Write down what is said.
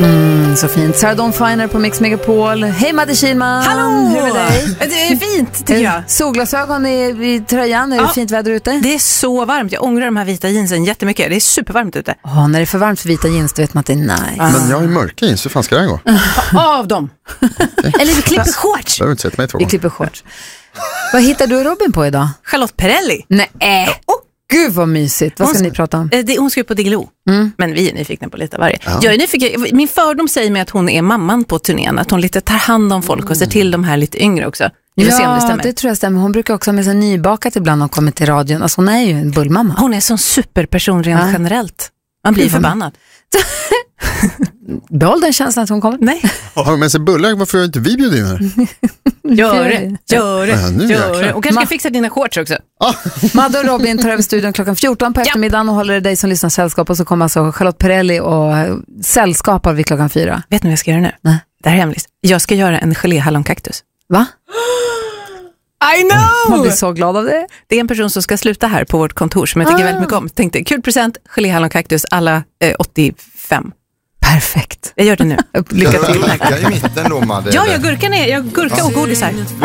Så fint. Sarah Dawn Finer på Mix Megapol. Hej Madde Kihlman. Hallå! Hur är det? Det är fint tycker jag. Solglasögon i tröjan. Är det fint väder ute? Det är så varmt. Jag ångrar de här vita jeansen jättemycket. Det är supervarmt ute. När det är för varmt för vita jeans då vet man att det är nice. Men jag har ju mörka jeans, hur fan ska det här gå? Av dem. Eller vi klipper shorts. Jag har inte sett mig två Vi gånger. klipper shorts. Vad hittar du Robin på idag? Charlotte Perrelli. Nej. Gud vad mysigt. Vad ska ni prata om? Hon ska ju på Diggiloo. Men vi är nyfikna på lite varje. Jag är nyfiken. Min fördom säger mig att hon är mamman på turnén. Att hon lite tar hand om folk och ser till de här lite yngre också. Vi får se om det stämmer. Det tror jag stämmer. Hon brukar också ha med sig nybakat ibland när hon kommer till radion. Alltså hon är ju en bullmamma. Hon är sån superperson rent generellt. Man blir förbannad. Behåll den känslan att hon kommer. Nej. Har hon med sig bullar? Varför har inte vi bjudit in här? Gör det. Och kanske ska fixa dina shorts också. Madde och Robin tar över studion klockan 14 på eftermiddagen och håller dig som lyssnar sällskap. Och så kommer alltså Charlotte Perrelli och sällskapar vid klockan 4. Vet ni vad jag ska göra nu? Nej. Det här är hemligt. Jag ska göra en geléhallonkaktus. Va? I know! Man blir så glad av det. Det är en person som ska sluta här på vårt kontor som jag tycker väldigt mycket om. Tänkte, kul present, geléhallonkaktus alla 85. Perfekt. Jag gör det nu. Lycka till. Gurka i mitten då, Madde. Ja, jag gurka och godis här.